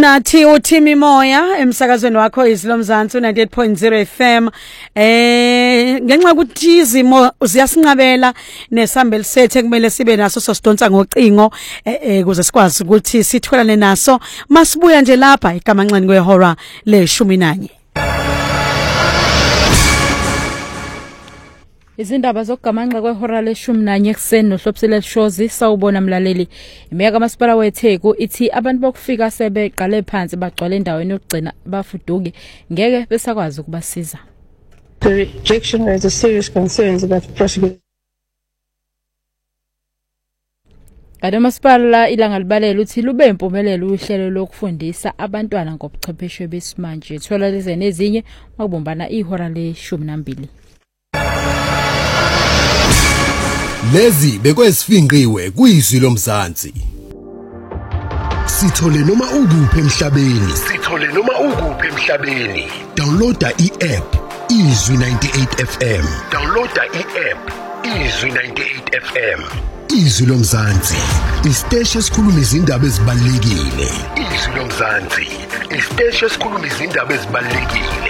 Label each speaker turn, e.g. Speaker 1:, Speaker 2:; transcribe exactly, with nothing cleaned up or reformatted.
Speaker 1: Unathi uthimi moya emsakazweni wakho izilo Mzansi ninety-eight point zero F M eh ngenxa ukuthi izimo ziyasinqabela nesambeli sethe kumele sibe naso sosidonsa ngocingo eh kuze sikwazi ukuthi sitholane naso masibuya nje lapha igamancane kwehora leshumi nanye. Izindaba zokugamanxa kwehora leshumi nanye ekseni nohlopsile Shozi sawubona mlaleli. Imeka kamasipala weTheku ithi abantu bokufika sebeqale phansi bagcwala endaweni yokugcina bafuduke ngeke besakwazi ukubasiza.
Speaker 2: The rejection raises serious concerns about the possibility.
Speaker 1: Ademasipala ilanga libalela uthi lube impumelelo uhlelo lokufundisa abantwana ngobuchwepheshe besimanje. Thola leze nezinye makubombana ihora leshumi nambili.
Speaker 3: Lezi bekwesifinqiwe kuyizilo Mzansi. Sithole noma ukuphi emhlabeni. Sithole noma ukuphi emhlabeni. Downloada i-app Izwi ninety-eight F M. Downloada i-app Izwi ninety-eight F M. Izwi Mzansi, isiteshi esikhuluma izindaba ezibalulekile. Izwi Mzansi, isiteshi esikhuluma izindaba ezibalulekile.